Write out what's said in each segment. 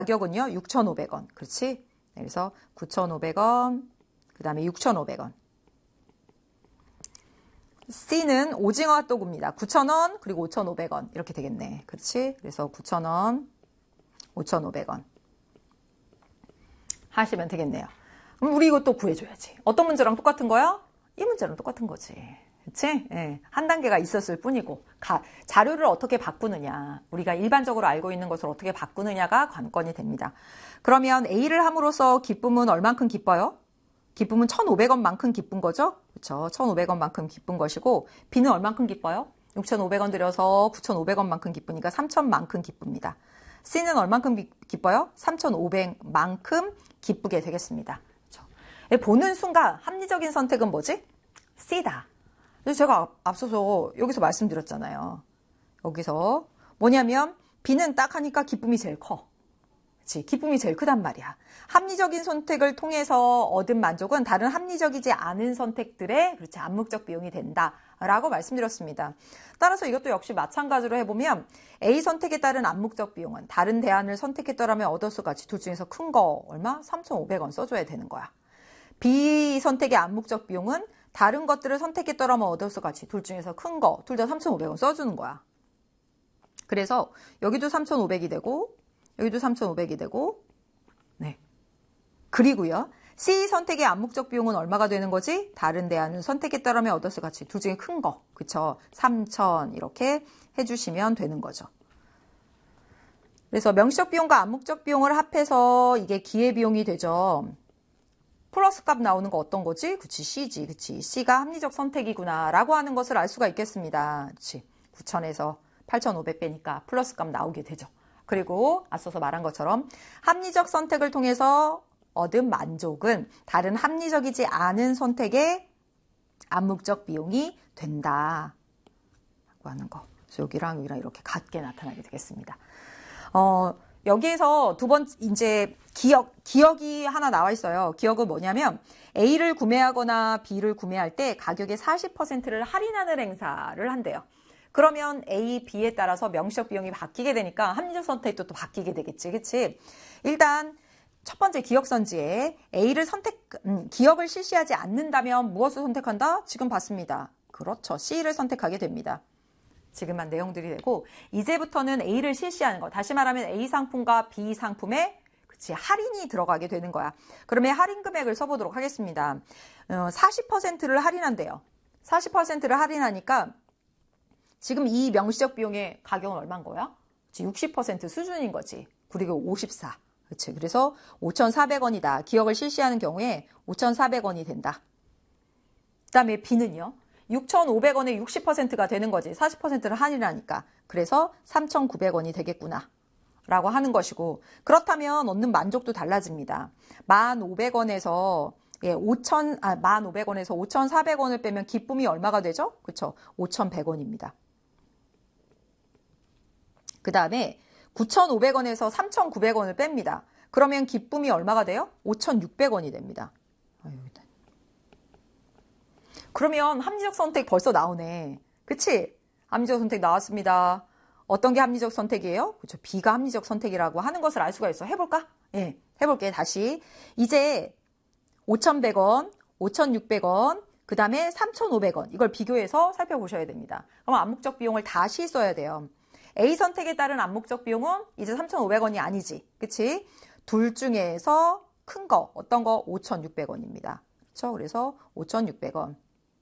가격은요, 6,500원. 그렇지? 그래서 9,500원, 그 다음에 6,500원. C는 오징어 핫도그입니다. 9,000원, 그리고 5,500원. 이렇게 되겠네. 그렇지? 그래서 9,000원, 5,500원. 하시면 되겠네요. 그럼 우리 이것도 구해줘야지. 어떤 문제랑 똑같은 거야? 이 문제랑 똑같은 거지. 그치? 예, 한 단계가 있었을 뿐이고. 자료를 어떻게 바꾸느냐. 우리가 일반적으로 알고 있는 것을 어떻게 바꾸느냐가 관건이 됩니다. 그러면 A를 함으로써 기쁨은 얼만큼 기뻐요? 기쁨은 1,500원만큼 기쁜 거죠? 그렇죠? 1,500원만큼 기쁜 것이고 B는 얼만큼 기뻐요? 6,500원 들여서 9,500원만큼 기쁘니까 3,000만큼 기쁩니다. C는 얼만큼 기뻐요? 3,500만큼 기쁘게 되겠습니다. 그렇죠? 보는 순간 합리적인 선택은 뭐지? C다. 그래서 제가 앞서서 여기서 말씀드렸잖아요. 여기서 뭐냐면 B는 딱 하니까 기쁨이 제일 커. 그치? 기쁨이 제일 크단 말이야. 합리적인 선택을 통해서 얻은 만족은 다른 합리적이지 않은 선택들의 그렇지 암묵적 비용이 된다라고 말씀드렸습니다. 따라서 이것도 역시 마찬가지로 해보면 A 선택에 따른 암묵적 비용은 다른 대안을 선택했더라면 얻었을 가치 둘 중에서 큰 거 얼마? 3,500원 써줘야 되는 거야. B 선택의 암묵적 비용은 다른 것들을 선택했더라면 얻었을 가치 둘 중에서 큰 거 둘 다 3,500원 써주는 거야. 그래서 여기도 3,500이 되고 여기도 3,500이 되고 네. 그리고요. C 선택의 암묵적 비용은 얼마가 되는 거지? 다른 대안을 선택했더라면 얻었을 가치 둘 중에 큰 거. 그쵸? 3,000 이렇게 해주시면 되는 거죠. 그래서 명시적 비용과 암묵적 비용을 합해서 이게 기회비용이 되죠. 플러스 값 나오는 거 어떤 거지? 그치, C지. 그치. C가 합리적 선택이구나. 라고 하는 것을 알 수가 있겠습니다. 그치. 9,000에서 8,500 빼니까 플러스 값 나오게 되죠. 그리고 앞서서 말한 것처럼 합리적 선택을 통해서 얻은 만족은 다른 합리적이지 않은 선택의 암묵적 비용이 된다. 라고 하는 거. 그래서 여기랑 이렇게 같게 나타나게 되겠습니다. 여기에서 두 번째, 이제 기억이 하나 나와 있어요. 기억은 뭐냐면 A를 구매하거나 B를 구매할 때 가격의 40%를 할인하는 행사를 한대요. 그러면 A, B에 따라서 명시적 비용이 바뀌게 되니까 합리적 선택도 또 바뀌게 되겠지. 그치? 일단 첫 번째 기억선지에 A를 기억을 실시하지 않는다면 무엇을 선택한다? 지금 봤습니다. 그렇죠. C를 선택하게 됩니다. 지금한 내용들이 되고 이제부터는 A를 실시하는 거. 다시 말하면 A 상품과 B 상품에 그치, 할인이 들어가게 되는 거야. 그러면 할인 금액을 써보도록 하겠습니다. 40%를 할인한대요. 40%를 할인하니까 지금 이 명시적 비용의 가격은 얼마인 거야? 60% 수준인 거지. 그리고 54. 그치. 그래서 5,400원이다. 기억을 실시하는 경우에 5,400원이 된다. 그 다음에 B는요. 6,500원에 60%가 되는 거지. 40%를 할인하니까. 그래서 3,900원이 되겠구나. 라고 하는 것이고 그렇다면 얻는 만족도 달라집니다. 1,500원에서 1,500원에서 5,400원을 빼면 기쁨이 얼마가 되죠? 그쵸? 5,100원입니다. 그 다음에 9,500원에서 3,900원을 뺍니다. 그러면 기쁨이 얼마가 돼요? 5,600원이 됩니다. 그러면 합리적 선택 벌써 나오네. 그치? 합리적 선택 나왔습니다. 어떤 게 합리적 선택이에요? 그렇죠. B가 합리적 선택이라고 하는 것을 알 수가 있어. 해볼까? 예, 해볼게. 다시. 이제 5,100원, 5,600원, 그 다음에 3,500원. 이걸 비교해서 살펴보셔야 됩니다. 그럼 암묵적 비용을 다시 써야 돼요. A 선택에 따른 암묵적 비용은 이제 3,500원이 아니지. 그치? 둘 중에서 큰 거, 어떤 거? 5,600원입니다. 그렇죠? 그래서 5,600원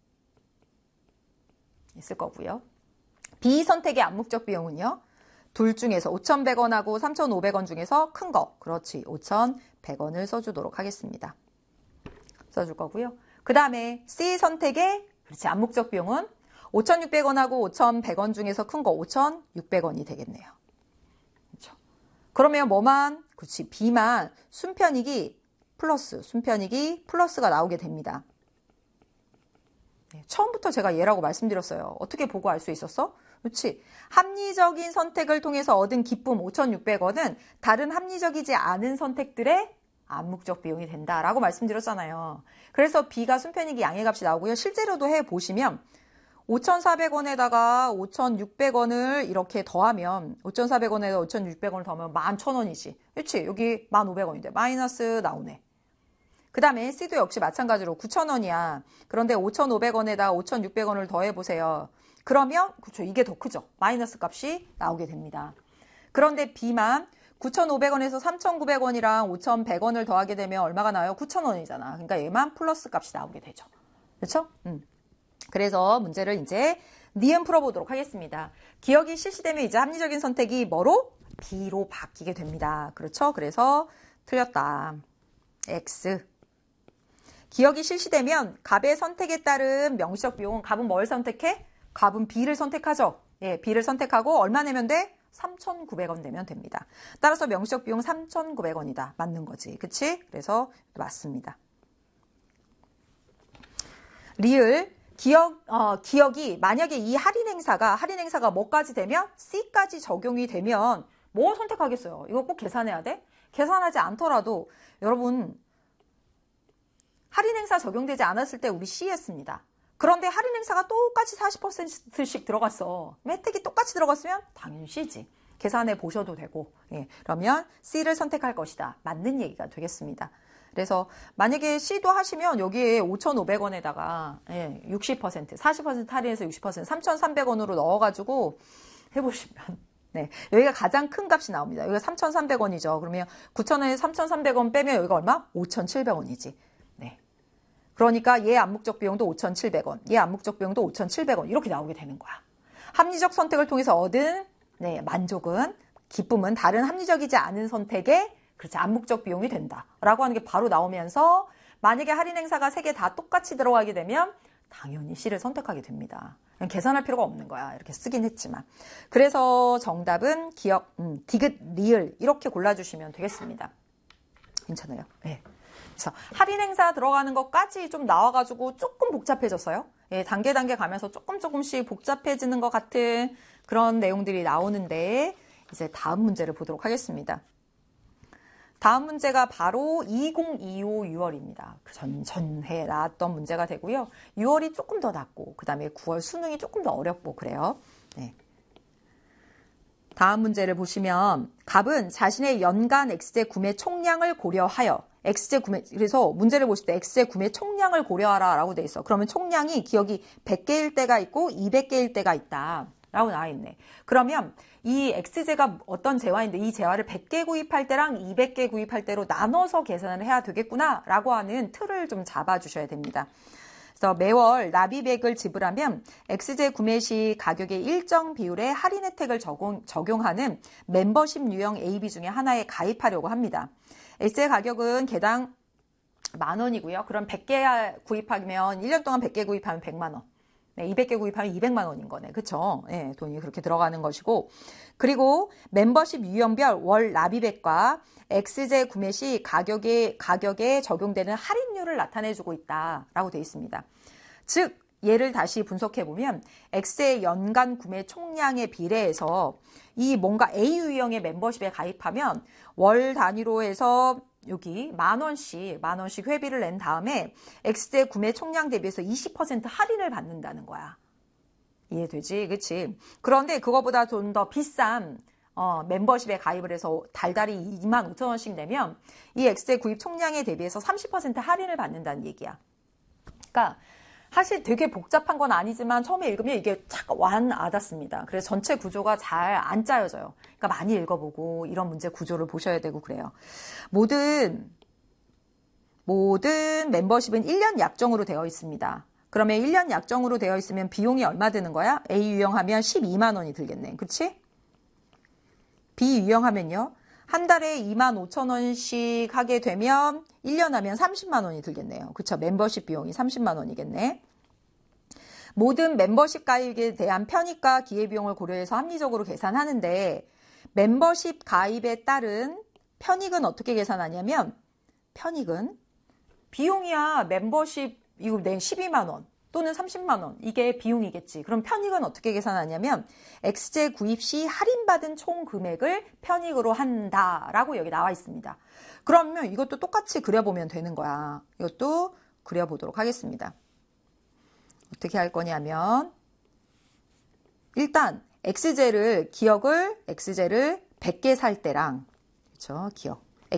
있을 거고요. B 선택의 암묵적 비용은요. 둘 중에서 5,100원하고 3,500원 중에서 큰 거. 그렇지. 5,100원을 써주도록 하겠습니다. 써줄 거고요. 그 다음에 C 선택의 그렇지. 암묵적 비용은 5,600원하고 5,100원 중에서 큰 거 5,600원이 되겠네요. 그렇죠. 그러면 뭐만? 그렇지. B만 순편익이 플러스가 나오게 됩니다. 네, 처음부터 제가 얘라고 말씀드렸어요. 어떻게 보고 알 수 있었어? 그렇지. 합리적인 선택을 통해서 얻은 기쁨 5,600원은 다른 합리적이지 않은 선택들의 암묵적 비용이 된다라고 말씀드렸잖아요. 그래서 B가 순편익이 양의 값이 나오고요. 실제로도 해보시면 5,400원에다가 5,600원을 이렇게 더하면 5,400원에다 5,600원을 더하면 11,000원이지. 그렇지? 여기 1,500원인데 마이너스 나오네. 그 다음에 C도 역시 마찬가지로 9,000원이야. 그런데 5,500원에다 5,600원을 더해보세요. 그러면 그렇죠. 이게 더 크죠. 마이너스 값이 나오게 됩니다. 그런데 B만 9,500원에서 3,900원이랑 5,100원을 더하게 되면 얼마가 나와요? 9,000원이잖아. 그러니까 얘만 플러스 값이 나오게 되죠. 그렇죠? 그래서 문제를 이제 니은 풀어보도록 하겠습니다. 기억이 실시되면 이제 합리적인 선택이 뭐로? B로 바뀌게 됩니다. 그렇죠? 그래서 틀렸다. X. 기억이 실시되면 갑의 선택에 따른 명시적 비용은 갑은 뭘 선택해? 갑은 B를 선택하죠. 예, B를 선택하고 얼마 내면 돼? 3,900원 내면 됩니다. 따라서 명시적 비용 3,900원이다. 맞는 거지. 그치? 그래서 맞습니다. 리을. 기억이 만약에 이 할인 행사가 뭐까지 되면 C까지 적용이 되면 뭐 선택하겠어요? 이거 꼭 계산해야 돼? 계산하지 않더라도 여러분 할인 행사 적용되지 않았을 때 우리 C 했습니다. 그런데 할인 행사가 똑같이 40%씩 들어갔어. 혜택이 똑같이 들어갔으면 당연히 C지. 계산해 보셔도 되고. 예, 그러면 C를 선택할 것이다. 맞는 얘기가 되겠습니다. 그래서 만약에 C도 하시면 여기에 5,500원에다가 60%, 40% 할인해서 60%, 3,300원으로 넣어가지고 해보시면 네, 여기가 가장 큰 값이 나옵니다. 여기가 3,300원이죠. 그러면 9,000원에 3,300원 빼면 여기가 얼마? 5,700원이지. 네. 그러니까 얘 암묵적 비용도 5,700원, 얘 암묵적 비용도 5,700원 이렇게 나오게 되는 거야. 합리적 선택을 통해서 얻은 만족은, 기쁨은 다른 합리적이지 않은 선택에 그렇지 암묵적 비용이 된다라고 하는 게 바로 나오면서 만약에 할인 행사가 3개 다 똑같이 들어가게 되면 당연히 C를 선택하게 됩니다. 계산할 필요가 없는 거야. 이렇게 쓰긴 했지만. 그래서 정답은 기억, 디귿, 리을 이렇게 골라주시면 되겠습니다. 괜찮아요. 네. 그래서 할인 행사 들어가는 것까지 좀 나와가지고 조금 복잡해졌어요. 예, 단계 가면서 조금씩 복잡해지는 것 같은 그런 내용들이 나오는데 이제 다음 문제를 보도록 하겠습니다. 다음 문제가 바로 2025 6월입니다. 전해 나왔던 문제가 되고요. 6월이 조금 더 낮고 그 다음에 9월 수능이 조금 더 어렵고 그래요. 네. 다음 문제를 보시면 갑은 자신의 연간 X제 구매 총량을 고려하여 X제 구매, 그래서 문제를 보실 때 X제 구매 총량을 고려하라 라고 돼 있어. 그러면 총량이 기억이 100개일 때가 있고 200개일 때가 있다 라고 나와 있네. 그러면 이 X제가 어떤 재화인데 이 재화를 100개 구입할 때랑 200개 구입할 때로 나눠서 계산을 해야 되겠구나 라고 하는 틀을 좀 잡아주셔야 됩니다. 그래서 매월 납입액을 지불하면 X제 구매 시 가격의 일정 비율의 할인 혜택을 적용하는 멤버십 유형 AB 중에 하나에 가입하려고 합니다. X제 가격은 개당 10,000원이고요. 그럼 100개 구입하면 1년 동안 100개 구입하면 100만 원. 네, 200개 구입하면 200만 원인 거네. 그쵸? 네, 돈이 그렇게 들어가는 것이고. 그리고 멤버십 유형별 월 납입액과 X제 구매 시 가격에 적용되는 할인율을 나타내주고 있다라고 되어 있습니다. 즉, 얘를 다시 분석해보면 X의 연간 구매 총량에 비례해서 이 뭔가 A 유형의 멤버십에 가입하면 월 단위로 해서 여기 10,000원씩 회비를 낸 다음에 X제 구매 총량 대비해서 20% 할인을 받는다는 거야. 이해되지? 그치? 그런데 그거보다 좀 더 비싼 멤버십에 가입을 해서 달달이 25,000원씩 내면 이 X제 구입 총량에 대비해서 30% 할인을 받는다는 얘기야. 그러니까 사실 되게 복잡한 건 아니지만 처음에 읽으면 이게 착 와닿습니다. 그래서 전체 구조가 잘 안 짜여져요. 그러니까 많이 읽어보고 이런 문제 구조를 보셔야 되고 그래요. 모든 멤버십은 1년 약정으로 되어 있습니다. 그러면 1년 약정으로 되어 있으면 비용이 얼마 드는 거야? A 유형하면 12만 원이 들겠네. 그치? B 유형하면요. 한 달에 25,000원씩 하게 되면 1년 하면 30만 원이 들겠네요. 그쵸? 멤버십 비용이 30만 원이겠네. 모든 멤버십 가입에 대한 편익과 기회비용을 고려해서 합리적으로 계산하는데 멤버십 가입에 따른 편익은 어떻게 계산하냐면 편익은 비용이야. 멤버십 이거 낸 12만 원 또는 30만 원 이게 비용이겠지. 그럼 편익은 어떻게 계산하냐면 X제 구입 시 할인받은 총 금액을 편익으로 한다라고 여기 나와 있습니다. 그러면 이것도 똑같이 그려보면 되는 거야. 이것도 그려보도록 하겠습니다. 어떻게 할 거냐면 일단, 기억을, 엑스제를 100개 살 때랑, 그렇죠? 기억.